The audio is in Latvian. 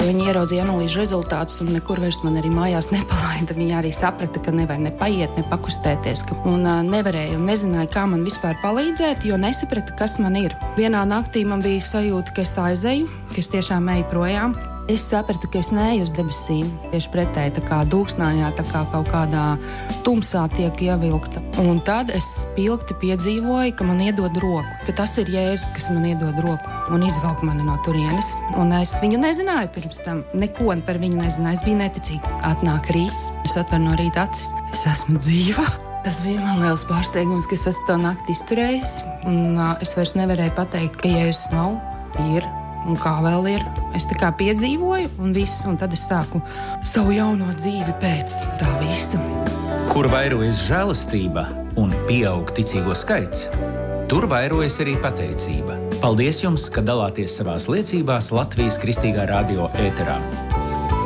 viņi ieraudzīja analīžu rezultātus un nekur vairs man arī mājās nepalaida. Viņi arī saprata, ka nevar ne paiet, ne pakustēties. Un nevarēja un nezināja, kā man vispār palīdzēt, jo nesaprata, kas man ir. Vienā naktī man bija sajūta, ka es aizeju, ka es tiešām eju projām. Es sapratu, ka es neeju uz debesīm. Tieši pretēji, tā kā dūksnājā, tā kā kaut kādā tumsā tiek ievilkta. Un tad es spilgti piedzīvoju, ka man iedod roku. Ka tas ir Jēzus, kas man iedod roku un izvelk mani no turienes. Un es viņu nezināju pirms tam. Neko par viņu nezināju. Es biju neticīga. Atnāk rīts, es atveru no rīta acis. Es esmu dzīva. Tas bija man liels pārsteigums, ka es esmu to nakti izturējis. Un es vairs nevarēju pateikt, ka Jēzus nav, ir. Un kā vēl ir, es tā kā piedzīvoju un viss, un tad es sāku savu jauno dzīvi pēc tā visa. Kur vairojas žēlastība un pieaug ticīgo skaits, tur vairojas arī pateicība. Paldies jums, ka dalāties savās liecībās Latvijas Kristīgā radio ēterā.